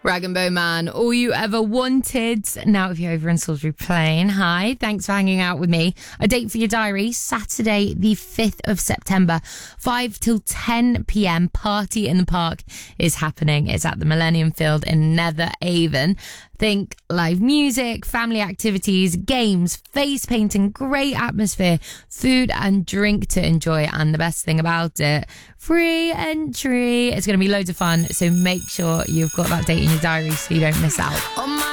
Rag and Bone Man, all you ever wanted. Now, if you're over in Salisbury Plain, hi, thanks for hanging out with me. A date for your diary, Saturday, the 5th of September, 5 till 10 p.m. Party in the Park is happening. It's at the Millennium Field in Nether Avon. Think live music, family activities, games, face painting, great atmosphere, food and drink to enjoy. And the best thing about it, free entry. It's going to be loads of fun. So make sure you've got that date in your diary so you don't miss out.